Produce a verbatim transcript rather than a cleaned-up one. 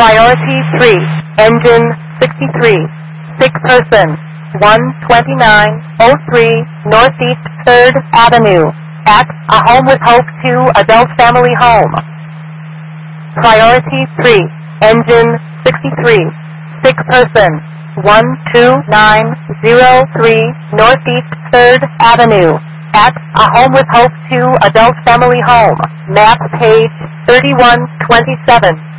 Priority three, engine sixty-three, sick person, one twenty-nine oh three Northeast third Avenue, at A Home with Hope two Adult Family Home. Priority three, engine sixty-three, sick person, one two nine oh three Northeast third Avenue, at A Home with Hope two Adult Family Home, map page thirty-one twenty-seven.